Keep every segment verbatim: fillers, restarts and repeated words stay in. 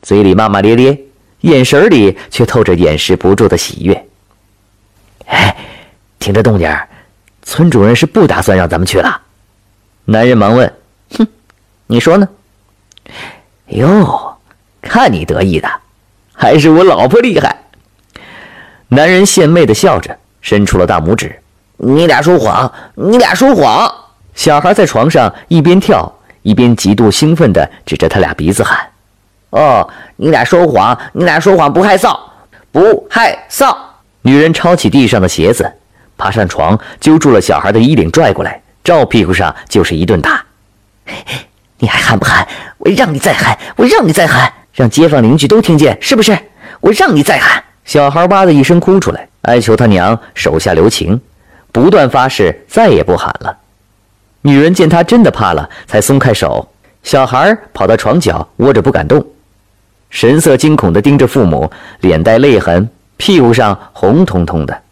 嘴里骂骂咧咧，眼神里却透着掩饰不住的喜悦。哎，听这动静，村主任是不打算让咱们去了？男人忙问。哼，你说呢？哟，看你得意的，还是我老婆厉害。男人献媚的笑着，伸出了大拇指。你俩说谎，你俩说谎！小孩在床上一边跳一边极度兴奋地指着他俩鼻子喊：哦，你俩说谎，你俩说谎不害臊，不害臊！女人抄起地上的鞋子，爬上床，揪住了小孩的衣领拽过来，照屁股上就是一顿打。你还喊不喊？我让你再喊，我让你再喊，让街坊邻居都听见，是不是？我让你再喊！小孩哇的一声哭出来，哀求他娘手下留情，不断发誓再也不喊了。女人见他真的怕了，才松开手。小孩跑到床角窝着不敢动，神色惊恐地盯着父母，脸带泪痕，屁股上红彤彤的。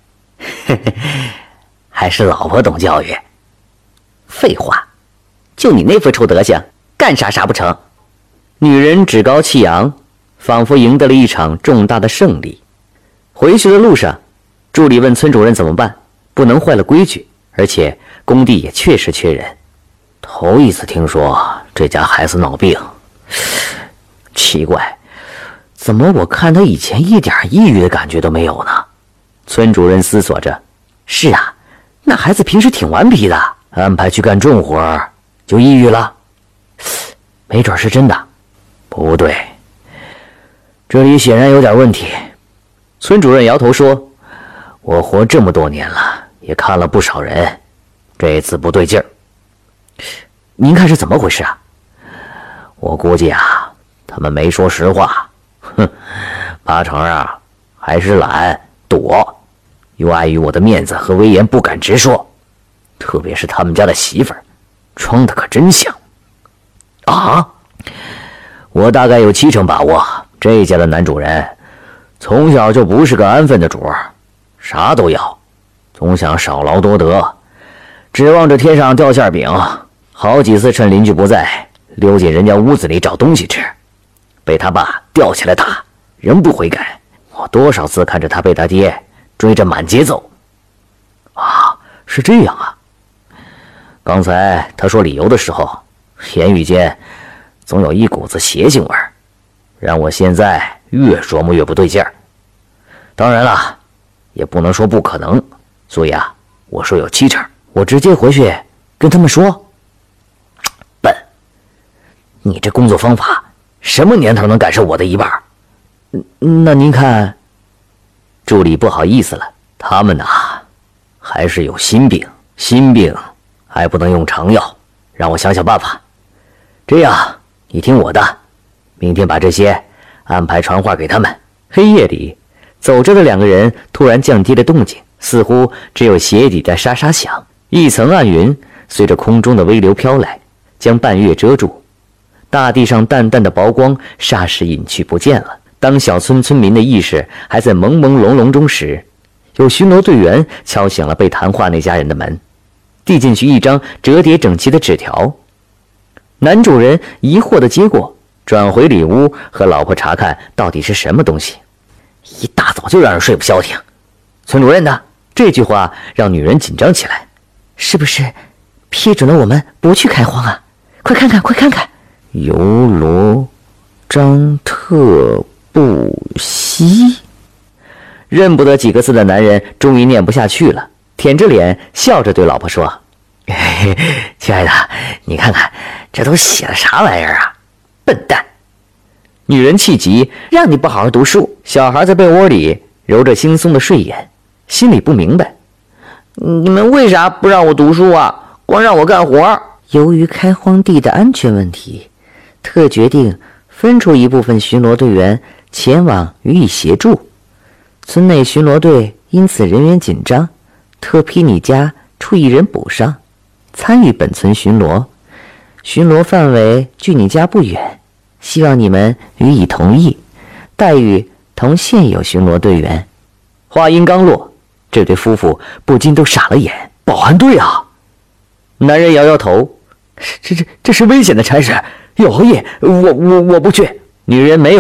还是老婆懂教育。废话，就你那副臭德行，干啥啥不成？女人趾高气扬，仿佛赢得了一场重大的胜利。回去的路上，助理问村主任怎么办，不能坏了规矩，而且工地也确实缺人。头一次听说这家孩子闹病，奇怪，怎么我看他以前一点抑郁的感觉都没有呢？村主任思索着。是啊，那孩子平时挺顽皮的，安排去干重活就抑郁了。没准是真的。不对，这里显然有点问题。村主任摇头说，我活这么多年了，也看了不少人，这次不对劲儿。您看是怎么回事啊？我估计啊，他们没说实话，哼，八成啊还是懒躲，又碍于我的面子和威严不敢直说，特别是他们家的媳妇儿，装的可真像。啊，我大概有七成把握，这家的男主人从小就不是个安分的主儿，啥都要，总想少劳多得，指望着天上掉馅饼，好几次趁邻居不在溜进人家屋子里找东西吃，被他爸吊起来打，仍不悔改。我多少次看着他被他爹追着满街走。啊，是这样啊。刚才他说理由的时候，言语间总有一股子邪性味儿，让我现在越琢磨越不对劲儿。当然了，也不能说不可能，所以啊，我说有七成，我直接回去跟他们说。笨，你这工作方法什么年头能赶上我的一半？那您看，助理不好意思了，他们呐，还是有心病，心病还不能用长药，让我想想办法。这样，你听我的，明天把这些安排传话给他们。黑夜里，走着的两个人突然降低了动静，似乎只有鞋底在沙沙响。一层暗云随着空中的微流飘来，将半月遮住，大地上淡淡的薄光霎时隐去不见了。当小村村民的意识还在朦朦胧胧中时，有巡逻队员敲响了被谈话那家人的门，递进去一张折叠整齐的纸条。男主人疑惑地接过，转回里屋和老婆查看到底是什么东西。一大早就让人睡不消停。村主任呢？这句话让女人紧张起来。是不是批准了我们不去开荒啊？快看看，快看看！尤罗张特布西。认不得几个字的男人终于念不下去了，舔着脸笑着对老婆说：嘿嘿，亲爱的，你看看这都写了啥玩意儿啊，笨蛋！女人气急，让你不好好读书。小孩在被窝里揉着惺忪的睡眼，心里不明白，你们为啥不让我读书啊？光让我干活。由于开荒地的安全问题，特决定分出一部分巡逻队员前往予以协助。村内巡逻队因此人员紧张，特批你家出一人补上，参与本村巡逻。巡逻范围距你家不远，希望你们予以同意，待遇同现有巡逻队员。话音刚落，这对夫妇不禁都傻了眼。保安队啊！男人摇摇头，这这这是危险的差事，要熬夜，我我我不去。女人没有